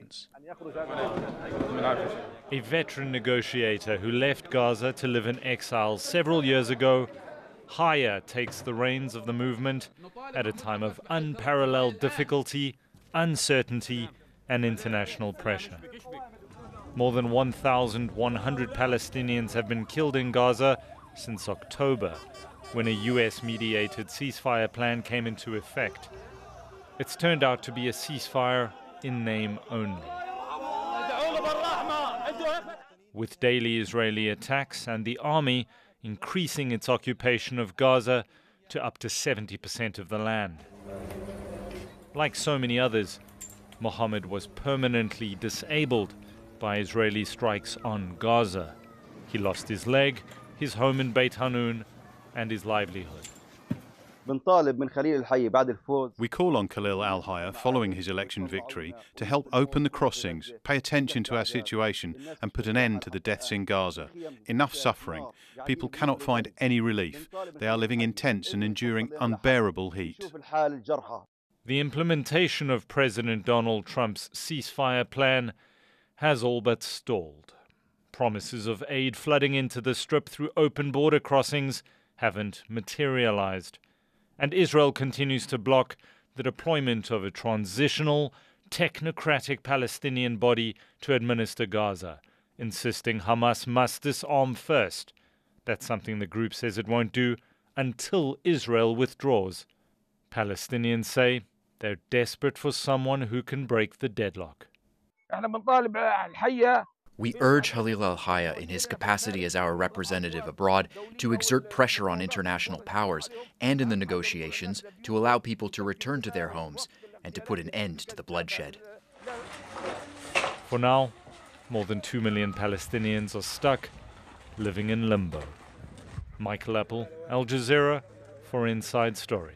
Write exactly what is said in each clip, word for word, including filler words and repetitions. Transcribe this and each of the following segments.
Palestinians. A veteran negotiator who left Gaza to live in exile several years ago, Haya takes the reins of the movement at a time of unparalleled difficulty, uncertainty, and international pressure. More than one thousand one hundred Palestinians have been killed in Gaza since October, when a U S-mediated ceasefire plan came into effect. It's turned out to be a ceasefire in name only. With daily Israeli attacks and the army increasing its occupation of Gaza to up to seventy percent of the land. Like so many others, Mohammed was permanently disabled by Israeli strikes on Gaza. He lost his leg, his home in Beit Hanun, and his livelihood. We call on Khalil al-Haya, following his election victory, to help open the crossings, pay attention to our situation, and put an end to the deaths in Gaza. Enough suffering. People cannot find any relief. They are living intense and enduring unbearable heat. The implementation of President Donald Trump's ceasefire plan has all but stalled. Promises of aid flooding into the Strip through open border crossings haven't materialized. And Israel continues to block the deployment of a transitional, technocratic Palestinian body to administer Gaza, insisting Hamas must disarm first. That's something the group says it won't do until Israel withdraws. Palestinians say they're desperate for someone who can break the deadlock. We urge Khalil al-Haya in his capacity as our representative abroad to exert pressure on international powers and in the negotiations to allow people to return to their homes and to put an end to the bloodshed. For now, more than two million Palestinians are stuck, living in limbo. Michael Apple, Al Jazeera, for Inside Story.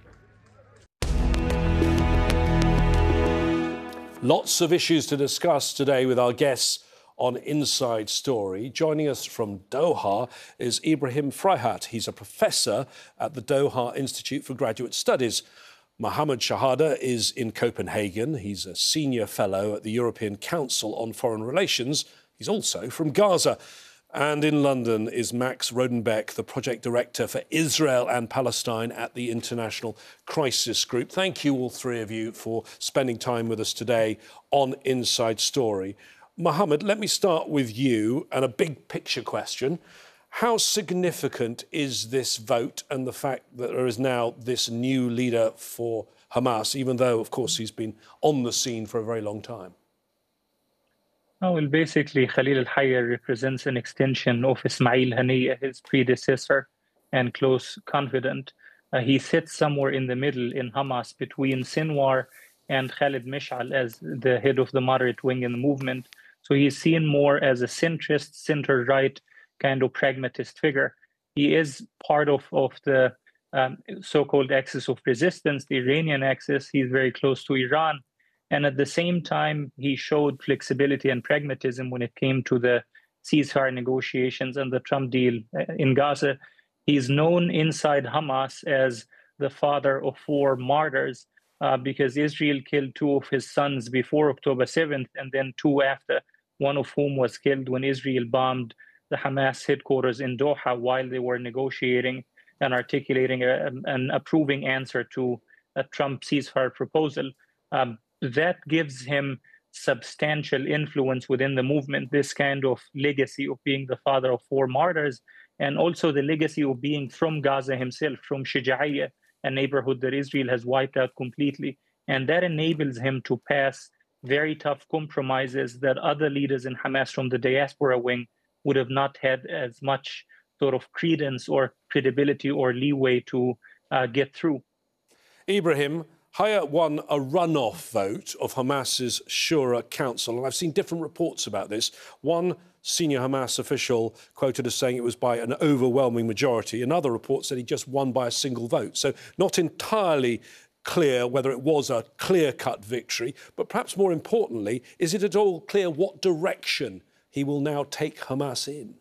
Lots of issues to discuss today with our guests on Inside Story. Joining us from Doha is Ibrahim Freihat. He's a professor at the Doha Institute for Graduate Studies. Mohammed Shahada is in Copenhagen. He's a senior fellow at the European Council on Foreign Relations. He's also from Gaza. And in London is Max Rodenbeck, the project director for Israel and Palestine at the International Crisis Group. Thank you, all three of you, for spending time with us today on Inside Story. Mohammed, let me start with you and a big picture question. How significant is this vote and the fact that there is now this new leader for Hamas, even though, of course, he's been on the scene for a very long time? Oh, well, basically, Khalil al-Haya represents an extension of Ismail Haniyeh, his predecessor and close confidant. Uh, he sits somewhere in the middle in Hamas between Sinwar and Khalid Mish'al as the head of the moderate wing in the movement. So he's seen more as a centrist, center-right kind of pragmatist figure. He is part of, of the um, so-called axis of resistance, the Iranian axis. He's very close to Iran. And at the same time, he showed flexibility and pragmatism when it came to the ceasefire negotiations and the Trump deal in Gaza. He's known inside Hamas as the father of four martyrs uh, because Israel killed two of his sons before October seventh and then two after, one of whom was killed when Israel bombed the Hamas headquarters in Doha while they were negotiating and articulating a, an approving answer to a Trump ceasefire proposal. Um, that gives him substantial influence within the movement, this kind of legacy of being the father of four martyrs, and also the legacy of being from Gaza himself, from Shija'iyya, a neighborhood that Israel has wiped out completely. And that enables him to pass very tough compromises that other leaders in Hamas from the diaspora wing would have not had as much sort of credence or credibility or leeway to uh, get through. Ibrahim, Haya won a runoff vote of Hamas's Shura Council, and I've seen different reports about this. One senior Hamas official quoted as saying it was by an overwhelming majority. Another report said he just won by a single vote. So not entirely clear whether it was a clear-cut victory, but perhaps more importantly, is it at all clear what direction he will now take Hamas in?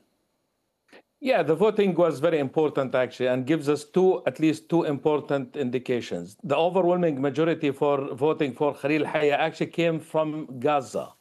Yeah, the voting was very important, actually, and gives us two, at least two important indications. The overwhelming majority for voting for Khalil Haya actually came from Gaza.